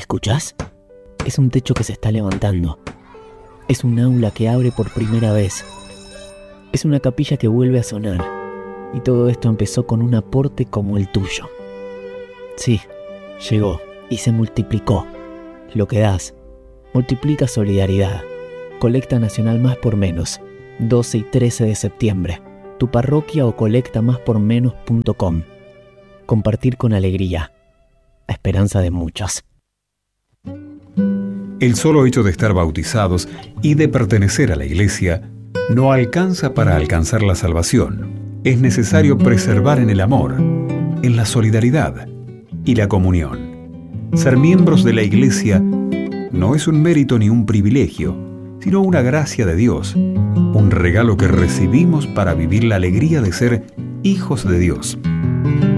¿Escuchás? Es un techo que se está levantando. Es un aula que abre por primera vez. Es una capilla que vuelve a sonar. Y todo esto empezó con un aporte como el tuyo. Sí, llegó y se multiplicó. Lo que das multiplica solidaridad. Colecta Nacional Más por Menos, 12 y 13 de septiembre. Tu parroquia o colectamáspormenos.com. Compartir con alegría. A esperanza de muchos. El solo hecho de estar bautizados y de pertenecer a la Iglesia no alcanza para alcanzar la salvación. Es necesario preservar en el amor, en la solidaridad y la comunión. Ser miembros de la Iglesia no es un mérito ni un privilegio, sino una gracia de Dios, un regalo que recibimos para vivir la alegría de ser hijos de Dios.